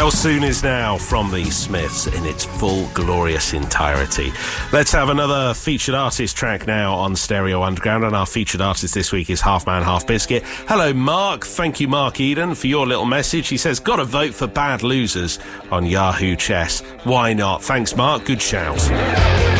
How Soon Is Now from the Smiths in its full glorious entirety. Let's have another featured artist track now on Stereo Underground, and our featured artist this week is Half Man Half Biscuit. Hello Mark, thank you Mark Eden for your little message. He says, got to vote for Bad Losers on Yahoo Chess. Why not? Thanks Mark, good shout.